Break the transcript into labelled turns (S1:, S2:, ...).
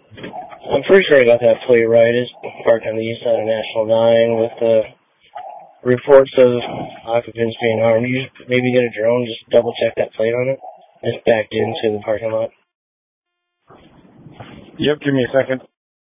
S1: I'm pretty sure I got that plate right. It's parked on the east side of National 9 with reports of occupants being harmed. You maybe get a drone, just double check that plate on it. It's backed into the parking lot.
S2: Yep, give me a second.